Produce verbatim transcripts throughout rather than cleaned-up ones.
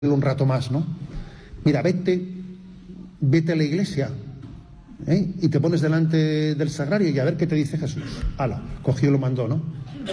un rato más, ¿no? Mira, vete, vete a la iglesia, ¿eh? Y te pones delante del sagrario y a ver qué te dice Jesús. Hala, cogió y lo mandó, ¿no?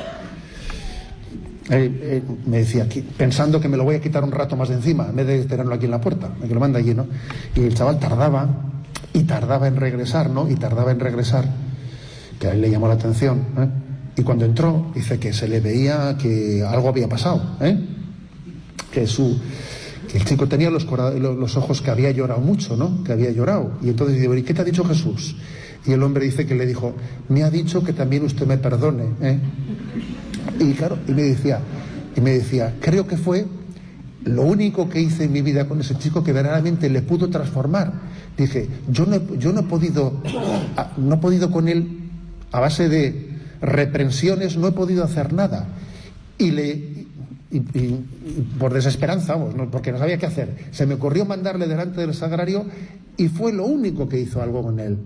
Eh, eh, me decía, aquí, pensando que me lo voy a quitar un rato más de encima, en vez de tenerlo aquí en la puerta, me que lo manda allí, ¿no? Y el chaval tardaba, y tardaba en regresar, ¿no? Y tardaba en regresar, que a él le llamó la atención, ¿eh? Y cuando entró, dice que se le veía que algo había pasado, ¿eh? Que su... que el chico tenía los, los ojos que había llorado mucho, ¿no? Que había llorado. Y entonces digo, ¿y qué te ha dicho Jesús? Y el hombre dice que le dijo, me ha dicho que también usted me perdone, ¿eh? Y claro, y me decía, y me decía, creo que fue lo único que hice en mi vida con ese chico que verdaderamente le pudo transformar. Dije, yo no he, yo no he podido, no he podido con él, a base de reprensiones, no he podido hacer nada. Y le... Y, y, y por desesperanza, vamos, no, porque no sabía qué hacer, se me ocurrió mandarle delante del sagrario y fue lo único que hizo algo con él.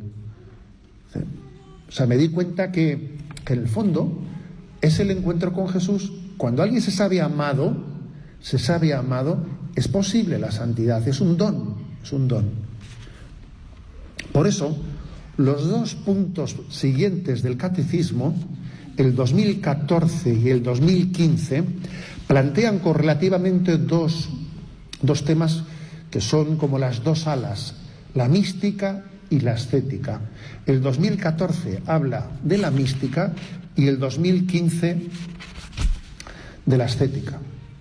O sea, me di cuenta que, que en el fondo es el encuentro con Jesús. Cuando alguien se sabe amado, se sabe amado, es posible la santidad, es un don, es un don. Por eso, los dos puntos siguientes del catecismo, el dos mil catorce y el dos mil quince, plantean correlativamente dos, dos temas que son como las dos alas, la mística y la ascética. El dos mil catorce habla de la mística y el dos mil quince de la ascética.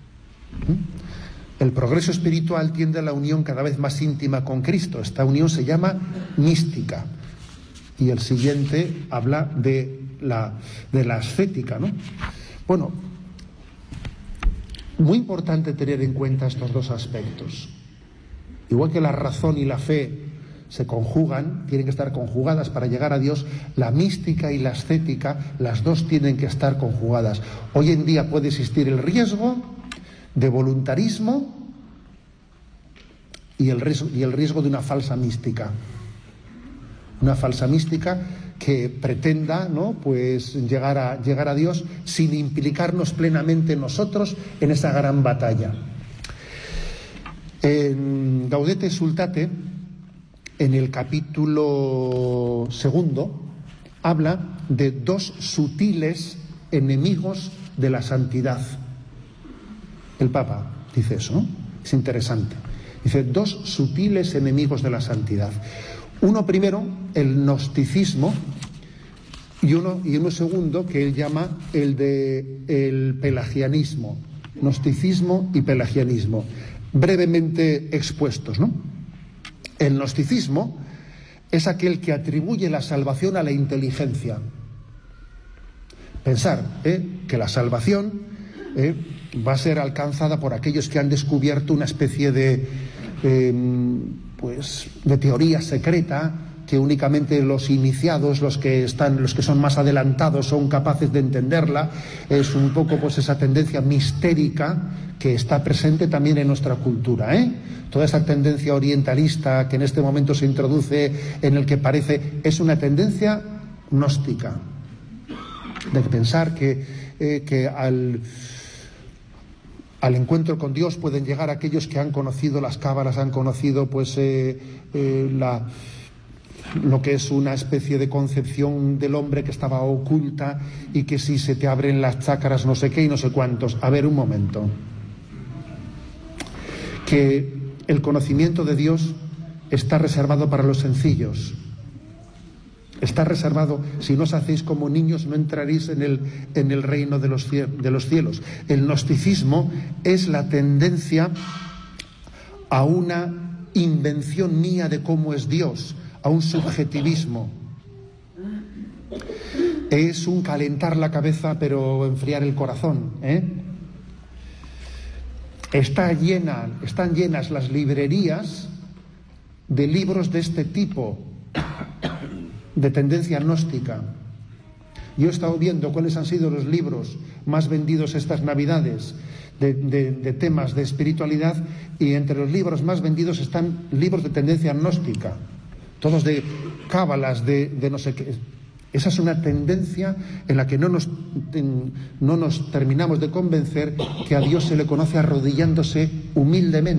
El progreso espiritual tiende a la unión cada vez más íntima con Cristo. Esta unión se llama mística. Y el siguiente habla de la, de la ascética, ¿no? Bueno, muy importante tener en cuenta estos dos aspectos. Igual que la razón y la fe se conjugan, tienen que estar conjugadas para llegar a Dios, la mística y la ascética, las dos tienen que estar conjugadas. Hoy en día puede existir el riesgo de voluntarismo y el riesgo, y el riesgo de una falsa mística. Una falsa mística que pretenda, ¿no?, pues llegar a, llegar a Dios sin implicarnos plenamente nosotros en esa gran batalla. En Gaudete Sultate, en el capítulo segundo, habla de dos sutiles enemigos de la santidad. El Papa dice eso, ¿no? Es interesante. Dice, dos sutiles enemigos de la santidad. Uno primero, el gnosticismo, y uno, y uno segundo, que él llama el de el pelagianismo. Gnosticismo y pelagianismo, brevemente expuestos, ¿no? El gnosticismo es aquel que atribuye la salvación a la inteligencia. Pensar ¿eh? que la salvación ¿eh? va a ser alcanzada por aquellos que han descubierto una especie de... Eh, pues de teoría secreta que únicamente los iniciados, los que están, los que son más adelantados son capaces de entenderla. Es un poco pues esa tendencia mistérica que está presente también en nuestra cultura, ¿eh? Toda esa tendencia orientalista que en este momento se introduce, en el que parece, es una tendencia gnóstica, de pensar que, eh, que al Al encuentro con Dios pueden llegar aquellos que han conocido las cábalas, han conocido pues eh, eh, la, lo que es una especie de concepción del hombre que estaba oculta y que si se te abren las chácaras no sé qué y no sé cuántos. A ver, un momento. Que el conocimiento de Dios está reservado para los sencillos. Está reservado, si no os hacéis como niños no entraréis en el, en el reino de los, de los cielos. El gnosticismo es la tendencia a una invención mía de cómo es Dios, a un subjetivismo. Es un calentar la cabeza pero enfriar el corazón, ¿eh? Está llena, están llenas las librerías de libros de este tipo, de tendencia gnóstica. Yo he estado viendo cuáles han sido los libros más vendidos estas Navidades de, de, de temas de espiritualidad, y entre los libros más vendidos están libros de tendencia gnóstica, todos de cábalas, de, de no sé qué. Esa es una tendencia en la que no nos, en, no nos terminamos de convencer que a Dios se le conoce arrodillándose humildemente.